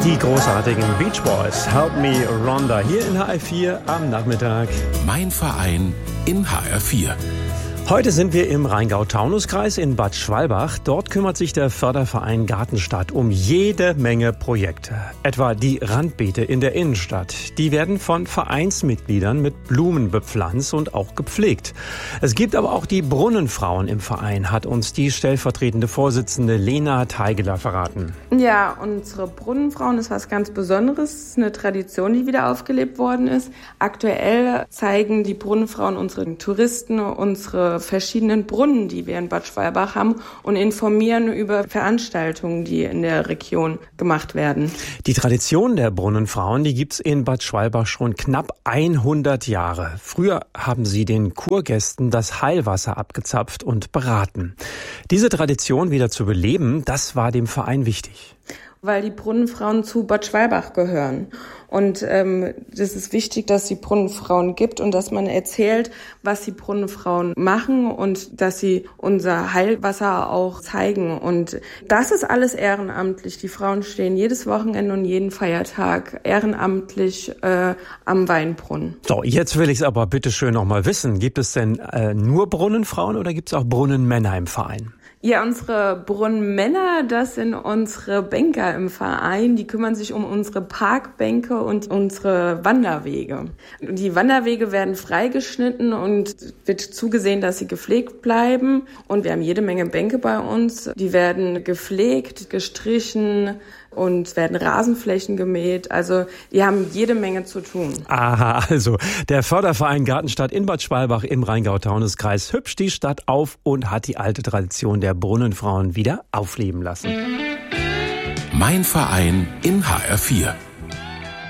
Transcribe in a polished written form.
Die großartigen Beach Boys, Help Me Rhonda, hier in HR4 am Nachmittag. Mein Verein in HR4. Heute sind wir im Rheingau-Taunus-Kreis in Bad Schwalbach. Dort kümmert sich der Förderverein Gartenstadt um jede Menge Projekte. Etwa die Randbeete in der Innenstadt. Die werden von Vereinsmitgliedern mit Blumen bepflanzt und auch gepflegt. Es gibt aber auch die Brunnenfrauen im Verein, hat uns die stellvertretende Vorsitzende Lena Teigeler verraten. Ja, unsere Brunnenfrauen ist was ganz Besonderes. Es ist eine Tradition, die wieder aufgelebt worden ist. Aktuell zeigen die Brunnenfrauen unseren Touristen unsere verschiedenen Brunnen, die wir in Bad Schwalbach haben, und informieren über Veranstaltungen, die in der Region gemacht werden. Die Tradition der Brunnenfrauen, die gibt's in Bad Schwalbach schon knapp 100 Jahre. Früher haben sie den Kurgästen das Heilwasser abgezapft und beraten. Diese Tradition wieder zu beleben, das war dem Verein wichtig. Weil die Brunnenfrauen zu Bad Schwalbach gehören. Und das ist wichtig, dass es die Brunnenfrauen gibt und dass man erzählt, was die Brunnenfrauen machen und dass sie unser Heilwasser auch zeigen. Und das ist alles ehrenamtlich. Die Frauen stehen jedes Wochenende und jeden Feiertag ehrenamtlich am Weinbrunnen. So, jetzt will ich es aber bitte schön noch mal wissen. Gibt es denn nur Brunnenfrauen oder gibt es auch Brunnenmänner im Verein? Ja, unsere Brunnenmänner, das sind unsere Banker im Verein. Die kümmern sich um unsere Parkbänke und unsere Wanderwege. Die Wanderwege werden freigeschnitten und wird zugesehen, dass sie gepflegt bleiben. Und wir haben jede Menge Bänke bei uns. Die werden gepflegt, gestrichen und werden Rasenflächen gemäht. Also die haben jede Menge zu tun. Aha, also der Förderverein Gartenstadt in Bad Schwalbach im Rheingau-Taunus-Kreis hübscht die Stadt auf und hat die alte Tradition der Brunnenfrauen wieder aufleben lassen. Mein Verein in HR4.